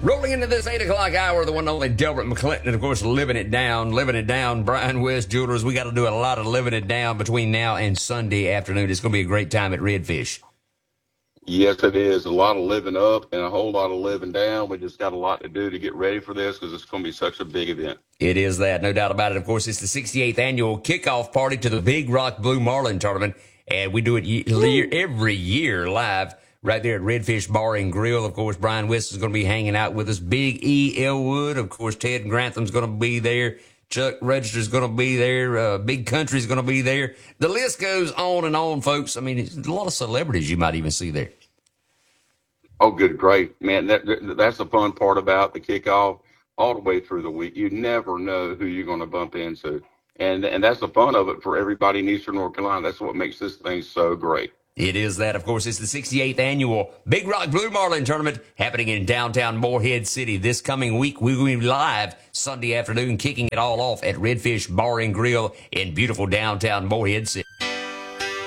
Rolling into this 8 o'clock hour, the one and only Delbert McClinton, and of course, living it down. Brian West Jewelers. We got to do a lot of living it down between now and Sunday afternoon. It's going to be a great time at Redfish. Yes, it is. A lot of living up and a whole lot of living down. We just got a lot to do to get ready for this because it's going to be such a big event. It is that, no doubt about it. Of course, it's the 68th annual kickoff party to the Big Rock Blue Marlin tournament, and we do it every year live right there at Redfish Bar and Grill. Of course, Brian West is going to be hanging out with us. Big E. Elwood. Of course, Ted Grantham's going to be there. Chuck Register's going to be there. Big Country's going to be there. The list goes on and on, folks. I mean, it's a lot of celebrities you might even see there. Oh, good, great. Man, that's the fun part about the kickoff all the way through the week. You never know who you're going to bump into. And that's the fun of it for everybody in Eastern North Carolina. That's what makes this thing so great. It is that, of course. It's the 68th annual Big Rock Blue Marlin tournament happening in downtown Morehead City. This coming week, we will be live Sunday afternoon, kicking it all off at Redfish Bar and Grill in beautiful downtown Morehead City.